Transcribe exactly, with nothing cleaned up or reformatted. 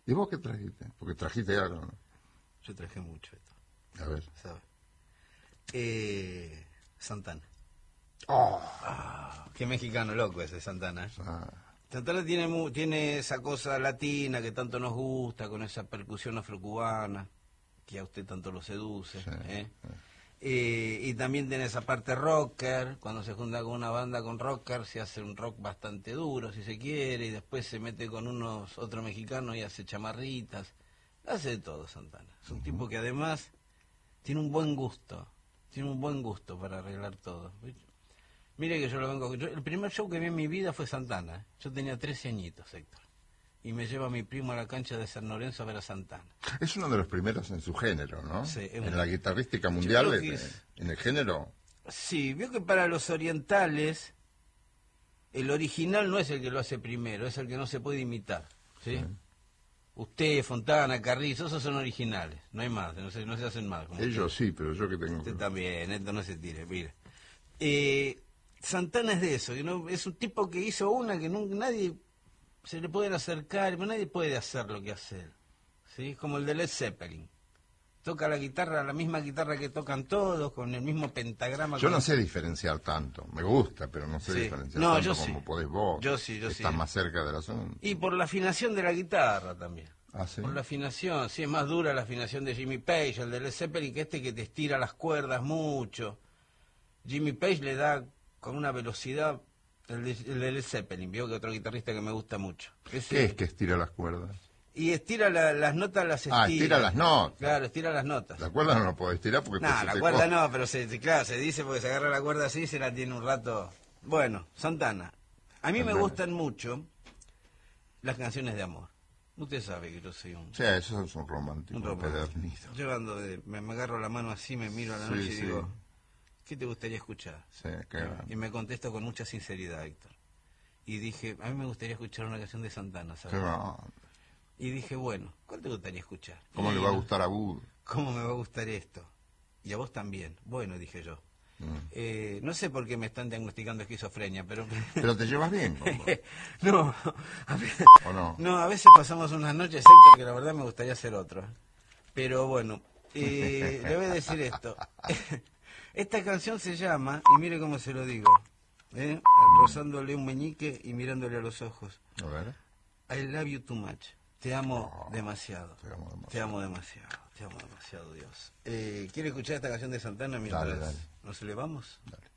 ¿Y vos qué trajiste? Porque trajiste algo, ¿no? Yo traje mucho esto. A ver. ¿Sabes? Eh, Santana. ¡Oh! Ah, qué mexicano loco ese Santana. Ah. Santana tiene, mu- tiene esa cosa latina que tanto nos gusta, con esa percusión afrocubana, que a usted tanto lo seduce. Sí, ¿eh? sí. Eh, y también tiene esa parte rocker, cuando se junta con una banda con rocker se hace un rock bastante duro si se quiere, y después se mete con unos otros mexicanos y hace chamarritas, hace de todo Santana. Es un tipo que además tiene un buen gusto, tiene un buen gusto para arreglar todo. Mire que yo lo vengo, yo- el primer show que vi en mi vida fue Santana, yo tenía trece añitos, Héctor, y me lleva mi primo a la cancha de San Lorenzo a ver a Santana. Es uno de los primeros en su género, ¿no? Sí, es en un- la guitarrística mundial, creo que eh, es- en el género. Sí, vio que para los orientales el original no es el que lo hace primero, es el que no se puede imitar, ¿sí? Sí. Usted, Fontana, Carrizo, esos son originales, no hay más, no se, no se hacen más. como Ellos sí, pero yo que tengo... usted, usted también, esto no se tire, mire. Eh, Santana es de eso, que no, es un tipo que hizo una que nunca, nadie se le puede acercar, pero nadie puede hacer lo que hace él, ¿sí? Como el de Led Zeppelin. Toca la guitarra, la misma guitarra que tocan todos, con el mismo pentagrama. Yo con- no sé diferenciar tanto. Me gusta, pero no sé Sí. diferenciar No, tanto yo como sí. podés vos. Yo sí, yo sí. Estás más cerca del asunto. Y por la afinación de la guitarra también. Ah, ¿sí? Por la afinación, sí, es más dura la afinación de Jimmy Page, el de Led Zeppelin, que este que te estira las cuerdas mucho. Jimmy Page le da con una velocidad, el de, el de Led Zeppelin, vio que otro guitarrista que me gusta mucho. Ese- ¿Qué es que estira las cuerdas? Y estira la- las notas, las estira. Ah, estira las notas. Claro, estira las notas. La cuerda no la podés tirar porque No, pues, se la te cuerda corta. no, pero se, se- claro, se dice porque se agarra la cuerda así y se la tiene un rato. Bueno, Santana. A mí me Santana. gustan mucho las canciones de amor. Usted sabe que yo soy un, Sí, eso es un romántico un romántico. empedernido. Yo ando de, me, me agarro la mano así, me miro a la Sí, noche y sí. digo, ¿qué te gustaría escuchar? Sí, qué grande. Y me contesto con mucha sinceridad, Héctor. Y dije, a mí me gustaría escuchar una canción de Santana, Qué ¿sabes? grande. Y dije, bueno, ¿cuál te gustaría escuchar? ¿Cómo Y le va a no, gustar a Bud? ¿Cómo me va a gustar esto? Y a vos también. Bueno, dije yo. Mm. Eh, no sé por qué me están diagnosticando esquizofrenia, pero... Pero te llevas bien con vos, no, a ver- ¿o no? no, a veces pasamos unas noches, Héctor, que la verdad me gustaría hacer otro. Pero bueno, eh, le voy a decir esto. Esta canción se llama, y mire cómo se lo digo, ¿eh? rozándole un meñique y mirándole a los ojos. A ver. I love you too much. Te amo Oh, demasiado. te amo demasiado. Te amo demasiado. Te amo demasiado, Dios. Eh, ¿Quiere escuchar esta canción de Santana mientras Dale, dale. nos elevamos? Dale.